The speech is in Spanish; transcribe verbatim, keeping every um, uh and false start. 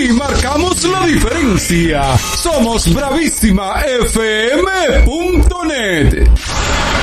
Aquí marcamos la diferencia. Somos Bravísima F M punto net.